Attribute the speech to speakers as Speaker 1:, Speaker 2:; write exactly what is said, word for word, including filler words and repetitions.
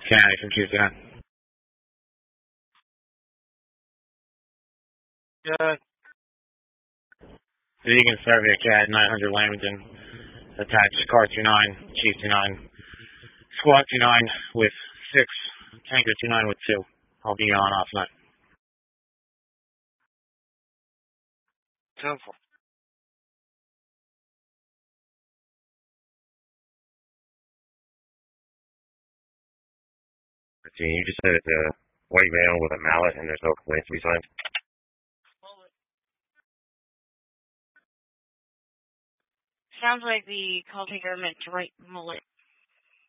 Speaker 1: County from Tucson. Good. Vegan Survey Cat, nine hundred Lamington. Attached Car two nine, Chief two nine, Squad two nine with six, Tanker two nine with two. I'll be on off night. ten four.
Speaker 2: You just said it's a white male with a mallet and there's no complaints to be signed.
Speaker 3: Sounds like the call taker meant to write mullet.